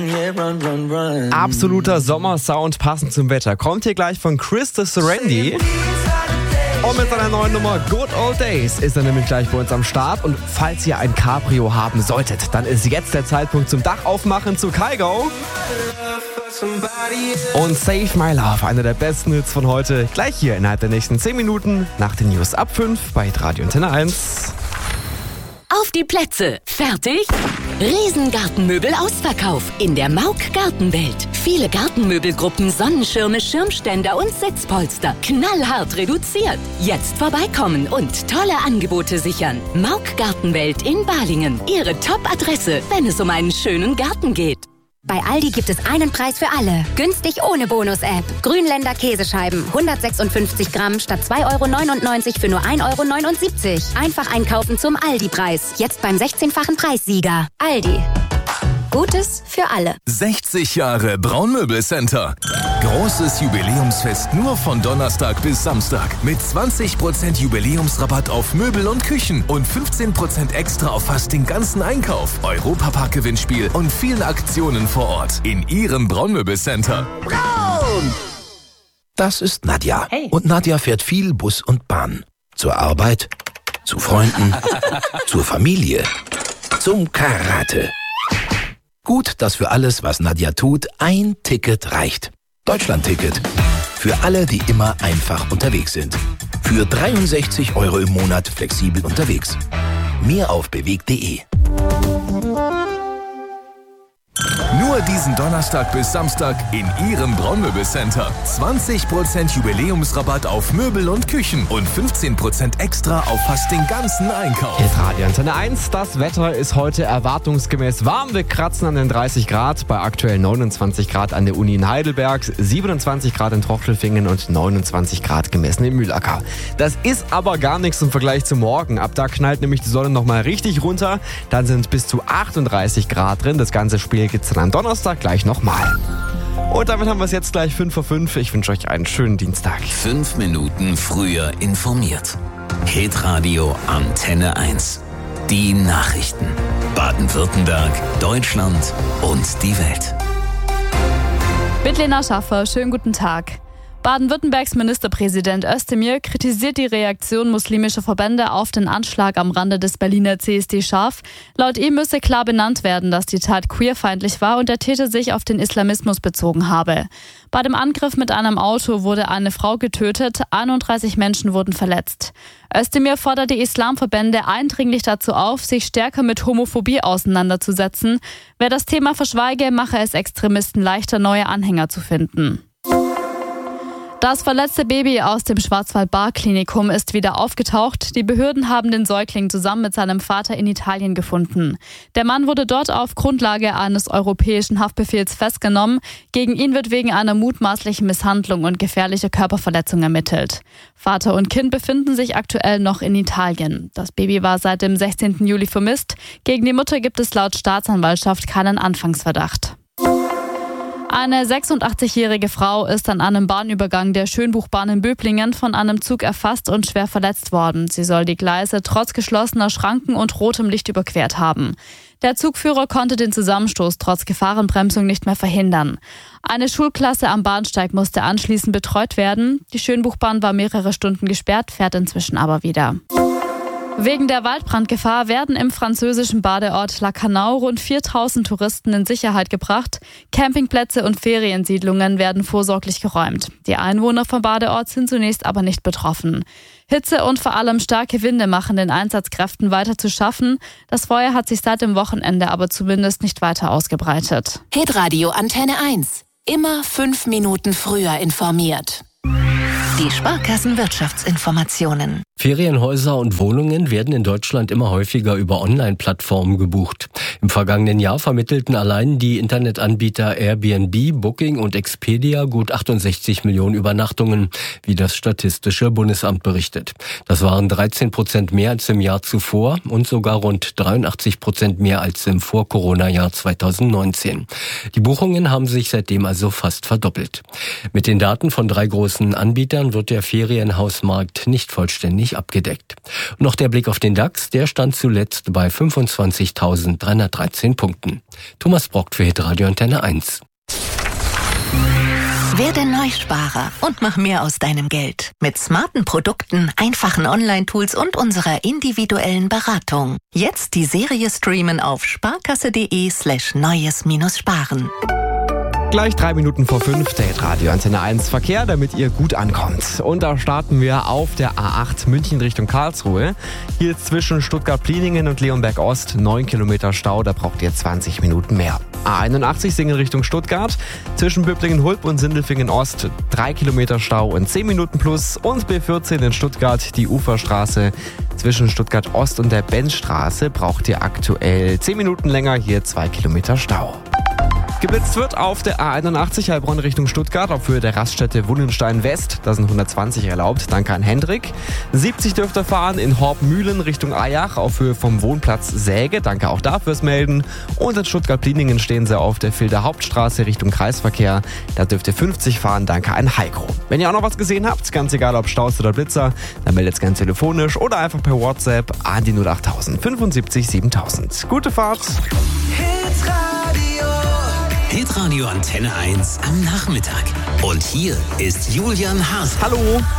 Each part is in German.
Absoluter Sommersound passend zum Wetter. Kommt hier gleich von Chris the Serenity. Und mit seiner neuen Nummer Good Old Days ist er nämlich gleich bei uns am Start. Und falls ihr ein Cabrio haben solltet, dann ist jetzt der Zeitpunkt zum Dach aufmachen zu Kygo. Und Save My Love, einer der besten Hits von heute. Gleich hier innerhalb der nächsten 10 Minuten nach den News ab 5 bei Radio Antenne 1. Auf die Plätze. Fertig? Riesengartenmöbel Ausverkauf in der Mauk Gartenwelt. Viele Gartenmöbelgruppen, Sonnenschirme, Schirmständer und Sitzpolster. Knallhart reduziert. Jetzt vorbeikommen und tolle Angebote sichern. Mauk Gartenwelt in Balingen. Ihre Top-Adresse, wenn es um einen schönen Garten geht. Bei Aldi gibt es einen Preis für alle. Günstig ohne Bonus-App. Grünländer Käsescheiben. 156 Gramm statt 2,99 € für nur 1,79 €. Einfach einkaufen zum Aldi-Preis. Jetzt beim 16-fachen Preissieger. Aldi. Gutes für alle. 60 Jahre Braunmöbelcenter. Großes Jubiläumsfest nur von Donnerstag bis Samstag. Mit 20% Jubiläumsrabatt auf Möbel und Küchen und 15% extra auf fast den ganzen Einkauf. Europapark-Gewinnspiel und vielen Aktionen vor Ort. In Ihrem Braunmöbelcenter. Braun! Das ist Nadja. Hey. Und Nadja fährt viel Bus und Bahn. Zur Arbeit, zu Freunden, zur Familie, zum Karate. Gut, dass für alles, was Nadja tut, ein Ticket reicht. Deutschland-Ticket. Für alle, die immer einfach unterwegs sind. Für 63 € im Monat flexibel unterwegs. Mehr auf bewegt.de. Nur diesen Donnerstag bis Samstag in Ihrem Braunmöbelcenter. 20% Jubiläumsrabatt auf Möbel und Küchen und 15% extra auf fast den ganzen Einkauf. Hier ist Radio Antenne 1. Das Wetter ist heute erwartungsgemäß warm. Wir kratzen an den 30 Grad, bei aktuell 29 Grad an der Uni in Heidelberg, 27 Grad in Trochlöffingen und 29 Grad gemessen im Mühlacker. Das ist aber gar nichts im Vergleich zu morgen. Ab da knallt nämlich die Sonne nochmal richtig runter. Dann sind bis zu 38 Grad drin. Das ganze Spiel gibt's dann am Donnerstag gleich nochmal. Und damit haben wir es jetzt gleich 5 vor 5. Ich wünsche euch einen schönen Dienstag. 5 Minuten früher informiert. Hitradio Antenne 1. Die Nachrichten. Baden-Württemberg, Deutschland und die Welt. Mit Lena Schaffer, schönen guten Tag. Baden-Württembergs Ministerpräsident Özdemir kritisiert die Reaktion muslimischer Verbände auf den Anschlag am Rande des Berliner CSD scharf. Laut ihm müsse klar benannt werden, dass die Tat queerfeindlich war und der Täter sich auf den Islamismus bezogen habe. Bei dem Angriff mit einem Auto wurde eine Frau getötet, 31 Menschen wurden verletzt. Özdemir fordert die Islamverbände eindringlich dazu auf, sich stärker mit Homophobie auseinanderzusetzen. Wer das Thema verschweige, mache es Extremisten leichter, neue Anhänger zu finden. Das verletzte Baby aus dem Schwarzwald-Baar-Klinikum ist wieder aufgetaucht. Die Behörden haben den Säugling zusammen mit seinem Vater in Italien gefunden. Der Mann wurde dort auf Grundlage eines europäischen Haftbefehls festgenommen. Gegen ihn wird wegen einer mutmaßlichen Misshandlung und gefährlicher Körperverletzung ermittelt. Vater und Kind befinden sich aktuell noch in Italien. Das Baby war seit dem 16. Juli vermisst. Gegen die Mutter gibt es laut Staatsanwaltschaft keinen Anfangsverdacht. Eine 86-jährige Frau ist an einem Bahnübergang der Schönbuchbahn in Böblingen von einem Zug erfasst und schwer verletzt worden. Sie soll die Gleise trotz geschlossener Schranken und rotem Licht überquert haben. Der Zugführer konnte den Zusammenstoß trotz Gefahrenbremsung nicht mehr verhindern. Eine Schulklasse am Bahnsteig musste anschließend betreut werden. Die Schönbuchbahn war mehrere Stunden gesperrt, fährt inzwischen aber wieder. Wegen der Waldbrandgefahr werden im französischen Badeort La Canau rund 4.000 Touristen in Sicherheit gebracht. Campingplätze und Feriensiedlungen werden vorsorglich geräumt. Die Einwohner vom Badeort sind zunächst aber nicht betroffen. Hitze und vor allem starke Winde machen den Einsatzkräften weiter zu schaffen. Das Feuer hat sich seit dem Wochenende aber zumindest nicht weiter ausgebreitet. Hitradio Antenne 1. Immer 5 Minuten früher informiert. Die Sparkassenwirtschaftsinformationen. Ferienhäuser und Wohnungen werden in Deutschland immer häufiger über Online-Plattformen gebucht. Im vergangenen Jahr vermittelten allein die Internetanbieter Airbnb, Booking und Expedia gut 68 Millionen Übernachtungen, wie das Statistische Bundesamt berichtet. Das waren 13% mehr als im Jahr zuvor und sogar rund 83% mehr als im Vor-Corona-Jahr 2019. Die Buchungen haben sich seitdem also fast verdoppelt. Mit den Daten von 3 großen Anbietern wird der Ferienhausmarkt nicht vollständig vollständig abgedeckt. Noch der Blick auf den DAX, der stand zuletzt bei 25.313 Punkten. Thomas Brockt für Hitradio Antenne 1. Werde Neusparer und mach mehr aus deinem Geld. Mit smarten Produkten, einfachen Online-Tools und unserer individuellen Beratung. Jetzt die Serie streamen auf sparkasse.de/neues-sparen. Gleich 3 Minuten vor 5, der Hitradio Antenne 1 Verkehr, damit ihr gut ankommt. Und da starten wir auf der A8 München Richtung Karlsruhe. Hier zwischen Stuttgart-Pliningen und Leonberg-Ost 9 Kilometer Stau, da braucht ihr 20 Minuten mehr. A81 Singen Richtung Stuttgart, zwischen Böblingen-Hulb und Sindelfingen-Ost 3 Kilometer Stau und 10 Minuten plus. Und B14 in Stuttgart, die Uferstraße zwischen Stuttgart-Ost und der Benzstraße braucht ihr aktuell 10 Minuten länger, hier 2 Kilometer Stau. Geblitzt wird auf der A81 Heilbronn Richtung Stuttgart auf Höhe der Raststätte Wunnenstein West. Da sind 120 erlaubt, danke an Hendrik. 70 dürft ihr fahren in Horb-Mühlen Richtung Eyach auf Höhe vom Wohnplatz Säge. Danke auch dafür's Melden. Und in Stuttgart-Pliningen stehen sie auf der Filder Hauptstraße Richtung Kreisverkehr. Da dürft ihr 50 fahren, danke an Heiko. Wenn ihr auch noch was gesehen habt, ganz egal ob Staus oder Blitzer, dann meldet's gerne telefonisch oder einfach per WhatsApp an die 08000 75 7000. Gute Fahrt! Hitradio Antenne 1 am Nachmittag. Und hier ist Julian Haas. Hallo!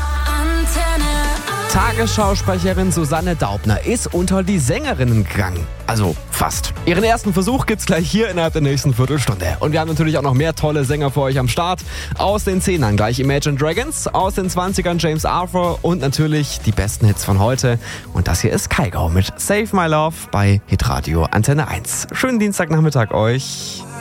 Tagesschausprecherin Susanne Daubner ist unter die Sängerinnen gegangen. Also fast. Ihren ersten Versuch gibt's gleich hier innerhalb der nächsten Viertelstunde. Und wir haben natürlich auch noch mehr tolle Sänger für euch am Start. Aus den 10ern gleich Imagine Dragons, aus den 20ern James Arthur und natürlich die besten Hits von heute. Und das hier ist Kygo mit Save My Love bei Hitradio Antenne 1. Schönen Dienstagnachmittag euch.